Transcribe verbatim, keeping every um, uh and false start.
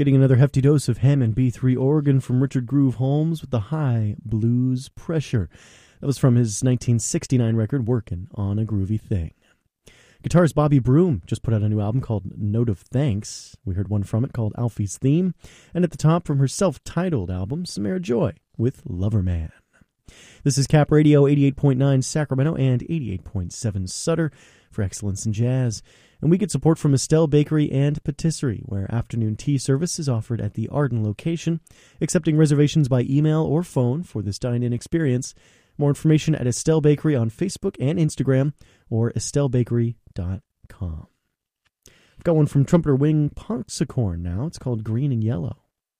Getting another hefty dose of Hammond B three organ from Richard Groove Holmes with the High Blues Pressure. That was from his nineteen sixty-nine record, Workin' on a Groovy Thing. Guitarist Bobby Broom just put out a new album called Note of Thanks. We heard one from it called Alfie's Theme. And at the top from her self-titled album, Samara Joy with Loverman. This is Cap Radio eighty-eight point nine Sacramento and eighty-eight point seven Sutter for Excellence in Jazz. And we get support from Estelle Bakery and Patisserie, where afternoon tea service is offered at the Arden location, accepting reservations by email or phone for this dine-in experience. More information at Estelle Bakery on Facebook and Instagram or estelle bakery dot com. I've got one from trumpeter Wing Ponsicorn now. It's called Green and Yellow.